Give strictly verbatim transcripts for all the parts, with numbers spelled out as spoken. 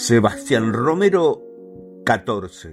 Sebastián Romero, catorce.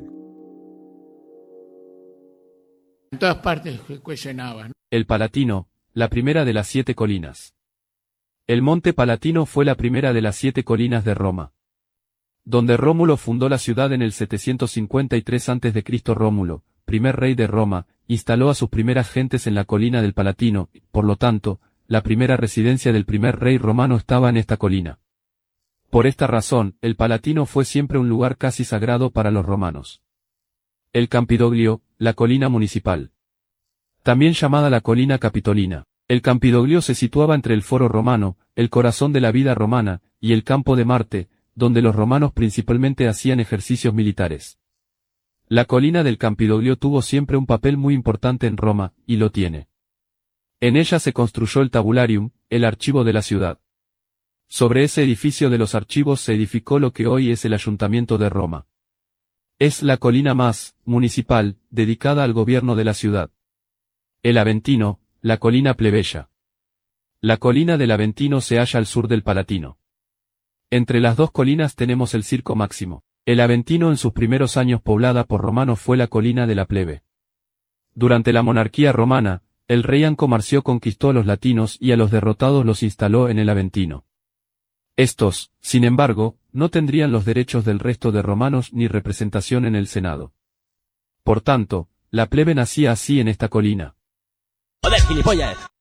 En todas partes cuestionaban. El Palatino, la primera de las siete colinas. El monte Palatino fue la primera de las siete colinas de Roma, donde Rómulo fundó la ciudad en el setecientos cincuenta y tres antes de Cristo. Rómulo, primer rey de Roma, instaló a sus primeras gentes en la colina del Palatino, por lo tanto, la primera residencia del primer rey romano estaba en esta colina. Por esta razón, el Palatino fue siempre un lugar casi sagrado para los romanos. El Campidoglio, la colina municipal. También llamada la colina capitolina. El Campidoglio se situaba entre el Foro Romano, el corazón de la vida romana, y el Campo de Marte, donde los romanos principalmente hacían ejercicios militares. La colina del Campidoglio tuvo siempre un papel muy importante en Roma, y lo tiene. En ella se construyó el Tabularium, el archivo de la ciudad. Sobre ese edificio de los archivos se edificó lo que hoy es el Ayuntamiento de Roma. Es la colina más municipal, dedicada al gobierno de la ciudad. El Aventino, la colina plebeya. La colina del Aventino se halla al sur del Palatino. Entre las dos colinas tenemos el Circo Máximo. El Aventino en sus primeros años poblada por romanos fue la colina de la plebe. Durante la monarquía romana, el rey Anco Marcio conquistó a los latinos y a los derrotados los instaló en el Aventino. Estos, sin embargo, no tendrían los derechos del resto de romanos ni representación en el Senado. Por tanto, la plebe nacía así en esta colina. ¡Joder, gilipollas!